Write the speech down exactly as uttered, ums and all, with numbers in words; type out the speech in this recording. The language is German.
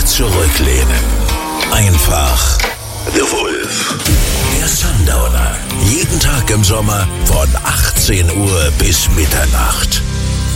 einfach zurücklehnen. Einfach The Wolf. Der Sundowner. Jeden Tag im Sommer von achtzehn Uhr bis Mitternacht.